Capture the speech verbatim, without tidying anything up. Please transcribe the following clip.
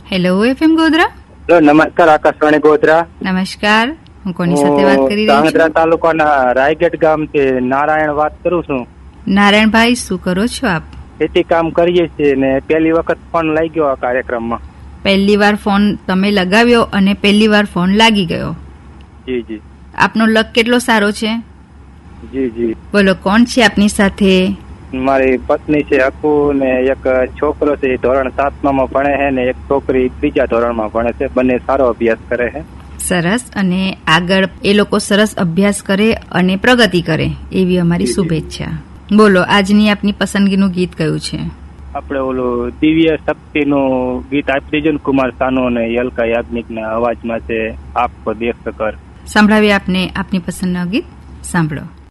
Hello FM Godhra. નમસ્કાર આકાશવાણી ગોધરા. નમસ્કાર, હું કોની સાથે વાત કરી રહી છું? ધાંગધ્રા તાલુકાના રાયગઢ ગામથી નારાયણ વાત કરું છું. નારાયણભાઈ, શું કરો છો આપ? ખેતી કામ કરીએ છીએ ને પહેલી વખત ફોન લાગ્યો આ કાર્યક્રમમાં. પહેલી વાર ફોન તમે લગાવ્યો અને પહેલી વાર ફોન લાગી ગયો. જી જી. આપનો લક કેટલો સારો છે? જી જી. બોલો, કોણ છે આપની સાથે? મારી પત્ની છે અકુ ને એક છોકરો છે, ધોરણ સાતમા ભણે છે ને એક છોકરી ત્રીજા ધોરણમાં ભણે છે. બંને સારો અભ્યાસ કરે છે. સરસ. અને આગળ એ લોકો સરસ અભ્યાસ કરે અને પ્રગતિ કરે એવી અમારી શુભેચ્છા. બોલો, આજની આપની પસંદગીનું ગીત કયું છે? આપણે ઓલું દિવ્ય શક્તિ નું ગીત આપી દેજો ને, કુમાર સાનુ અને યલકા યાજ્ઞિક ના અવાજમાં છે, આપ દેખ કર. સંભળાવીએ આપને આપની પસંદનું ગીત. સાંભળો.